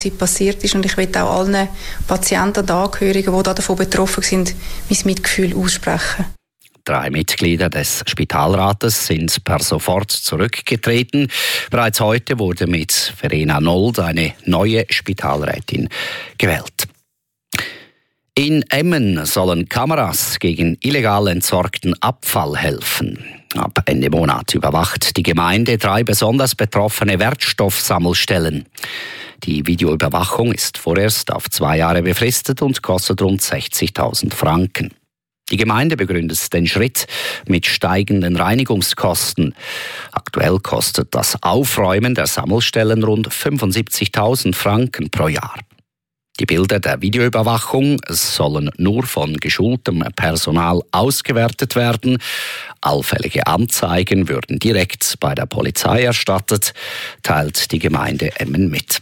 passiert ist. Und ich möchte auch allen Patienten und Angehörigen, die davon betroffen sind, mein Mitgefühl aussprechen. 3 Mitglieder des Spitalrates sind per sofort zurückgetreten. Bereits heute wurde mit Verena Nold eine neue Spitalrätin gewählt. In Emmen sollen Kameras gegen illegal entsorgten Abfall helfen. Ab Ende Monat überwacht die Gemeinde 3 besonders betroffene Wertstoffsammelstellen. Die Videoüberwachung ist vorerst auf 2 Jahre befristet und kostet rund 60.000 Franken. Die Gemeinde begründet den Schritt mit steigenden Reinigungskosten. Aktuell kostet das Aufräumen der Sammelstellen rund 75.000 Franken pro Jahr. Die Bilder der Videoüberwachung sollen nur von geschultem Personal ausgewertet werden. Allfällige Anzeigen würden direkt bei der Polizei erstattet, teilt die Gemeinde Emmen mit.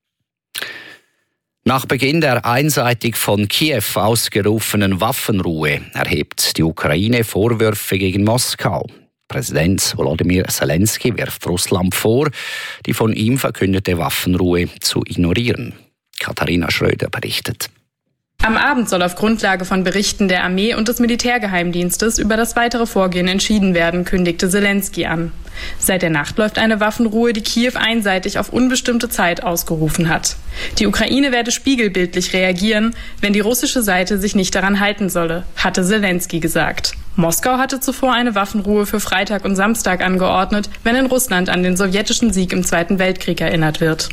Nach Beginn der einseitig von Kiew ausgerufenen Waffenruhe erhebt die Ukraine Vorwürfe gegen Moskau. Präsident Volodymyr Zelensky wirft Russland vor, die von ihm verkündete Waffenruhe zu ignorieren. Katharina Schröder berichtet. Am Abend soll auf Grundlage von Berichten der Armee und des Militärgeheimdienstes über das weitere Vorgehen entschieden werden, kündigte Zelensky an. Seit der Nacht läuft eine Waffenruhe, die Kiew einseitig auf unbestimmte Zeit ausgerufen hat. Die Ukraine werde spiegelbildlich reagieren, wenn die russische Seite sich nicht daran halten solle, hatte Zelensky gesagt. Moskau hatte zuvor eine Waffenruhe für Freitag und Samstag angeordnet, wenn in Russland an den sowjetischen Sieg im Zweiten Weltkrieg erinnert wird.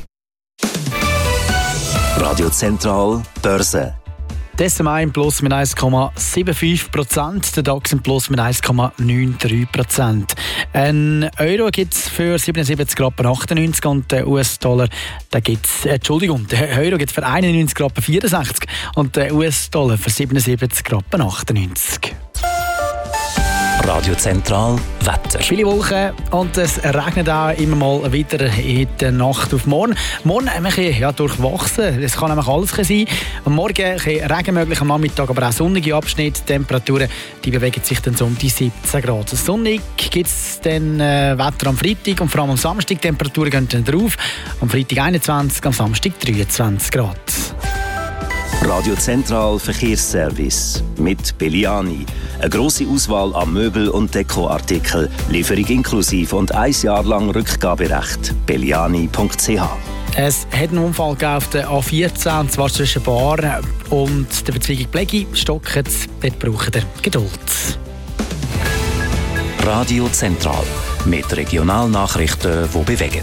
Radio Zentral Börse. Der SMI im Plus mit 1,75%, der DAX im Plus mit 1,93%. Ein Euro gibt es für 77,98 Rappen und der US-Dollar, der Euro gibt es für 91,64 Rappen und der US-Dollar für 77,98 Rappen. Radio Zentral Wetter. Viele Wolken und es regnet auch immer mal wieder in der Nacht auf morgen. Morgen ein bisschen durchwachsen. Es kann nämlich alles sein. Am Morgen ein bisschen Regen möglich, am Nachmittag aber auch sonnige Abschnitte. Die Temperaturen die bewegen sich dann so um die 17 Grad. Sonnig gibt es dann Wetter am Freitag und vor allem am Samstag. Die Temperaturen gehen dann drauf. Am Freitag 21, am Samstag 23 Grad. Radio Zentral Verkehrsservice mit Belliani. Eine grosse Auswahl an Möbel- und Dekoartikeln, Lieferung inklusive und 1 Jahr lang Rückgaberecht. Belliani.ch. Es hat einen Unfall auf der A14, und zwar zwischen Bar und der Verzweigung Plegi. Stocken, dort braucht ihr Geduld. Radio Zentral mit Regionalnachrichten, die bewegen.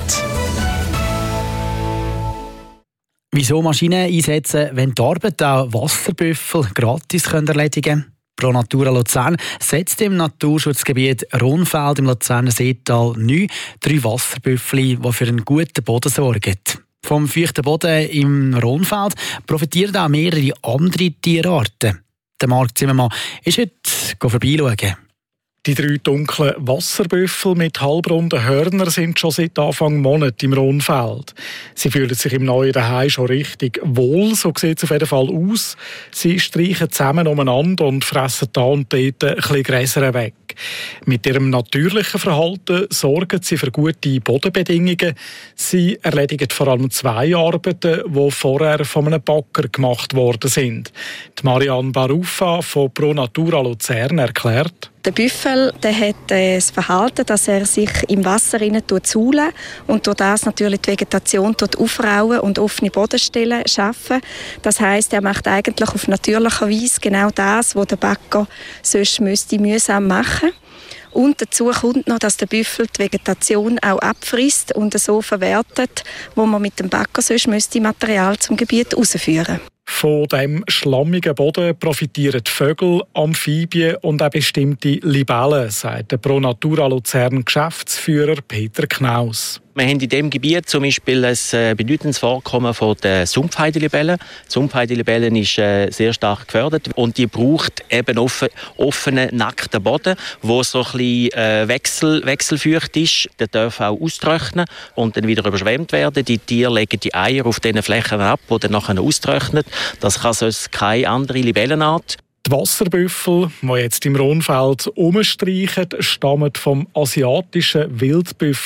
Wieso Maschinen einsetzen, wenn die Arbeit auch Wasserbüffel gratis erledigen können? Pro Natura Luzern setzt im Naturschutzgebiet Rhonfeld im Luzerner Seetal neu 3 Wasserbüffel, die für einen guten Boden sorgen. Vom feuchten Boden im Rhonfeld profitieren auch mehrere andere Tierarten. Der Marc Zimmermann ist heute vorbeischauen. Die 3 dunklen Wasserbüffel mit halbrunden Hörnern sind schon seit Anfang Monat im Rhonfeld. Sie fühlen sich im neuen Zuhause schon richtig wohl, so sieht es auf jeden Fall aus. Sie streichen zusammen umeinander und fressen da und dort ein bisschen Gräser weg. Mit ihrem natürlichen Verhalten sorgen sie für gute Bodenbedingungen. Sie erledigen vor allem 2 Arbeiten, die vorher von einem Bagger gemacht worden sind. Die Marianne Baruffa von Pro Natura Luzern erklärt: Der Büffel hat das Verhalten, dass er sich im Wasser saulen und durch das natürlich die Vegetation aufrauen und offene Bodenstellen schaffen. Das heisst, er macht eigentlich auf natürliche Weise genau das, was der Bagger sonst mühsam machen müsste. Und dazu kommt noch, dass der Büffel die Vegetation auch abfrisst und so verwertet, wo man mit dem Bagger sonst Material zum Gebiet rausführen. Von diesem schlammigen Boden profitieren die Vögel, Amphibien und auch bestimmte Libellen, sagt der Pro Natura Luzern Geschäftsführer Peter Knaus. Wir haben in diesem Gebiet zum Beispiel ein bedeutendes Vorkommen von der Sumpfheidelibelle. Die Sumpfheidelibelle ist sehr stark gefördert und die braucht eben offenen, nackten Boden, wo so ein bisschen wechselfeucht ist. Der darf auch austrocknen und dann wieder überschwemmt werden. Die Tiere legen die Eier auf diesen Flächen ab, die dann nachher austrocknen. Das kann sonst keine andere Libellenart. Die Wasserbüffel, die jetzt im Rhonfeld rumstreichen, stammen vom asiatischen Wildbüffel ab.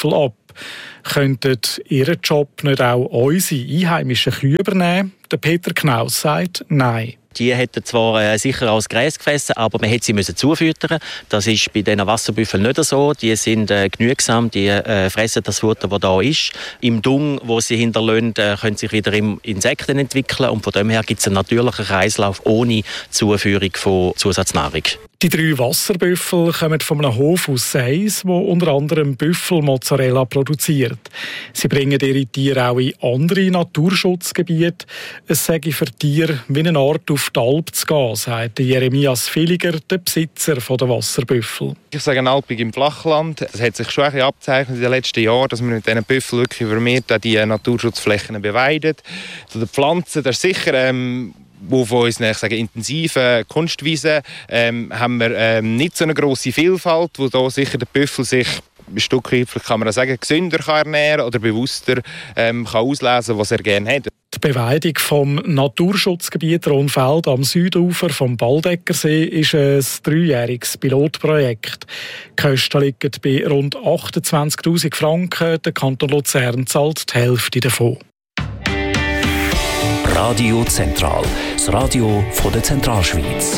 Könnten ihren Job nicht auch unsere einheimischen Kühe übernehmen? Der Peter Knaus sagt Nein. Die hätten zwar sicher auch das Gräs gefressen, aber man hätte sie zufüttern. Das ist bei diesen Wasserbüffeln nicht so. Die sind genügsam, die fressen das Futter, das da ist. Im Dung, wo sie hinterlassen, können sich wieder Insekten entwickeln. Und von dem her gibt es einen natürlichen Kreislauf ohne Zuführung von Zusatznahrung. Die 3 Wasserbüffel kommen von einem Hof aus Seis, der unter anderem Büffelmozzarella produziert. Sie bringen ihre Tiere auch in andere Naturschutzgebiete. Es sei für Tiere wie eine Art auf die Alp zu gehen, sagt Jeremias Villiger, der Besitzer der Wasserbüffel. Ich sage eine Alpig im Flachland. Es hat sich schon ein bisschen abgezeichnet in den letzten Jahren, dass man mit diesen Büffeln wirklich vermehrt die Naturschutzflächen beweidet. Zu den Pflanzen, das ist sicher wo von unseren intensiven Kunstwiesen haben wir nicht so eine grosse Vielfalt, wo da sicher der Büffel sich ein Stück weit, kann man sagen, gesünder kann ernähren oder bewusster kann auslesen, was er gerne hat. Die Beweidung vom Naturschutzgebiet Ronfeld am Südufer vom Baldeckersee ist ein 3-jähriges Pilotprojekt. Die Kosten liegen bei rund 28'000 Franken. Der Kanton Luzern zahlt die Hälfte davon. Radio Zentral, das Radio von der Zentralschweiz.